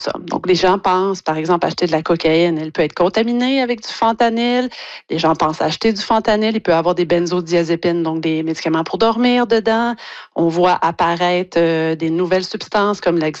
ça. Donc, les gens pensent, par exemple, acheter de la cocaïne, elle peut être contaminée avec du fentanyl. Les gens pensent acheter du fentanyl, il peut y avoir des benzodiazépines, donc des médicaments pour dormir dedans. On voit apparaître des nouvelles substances comme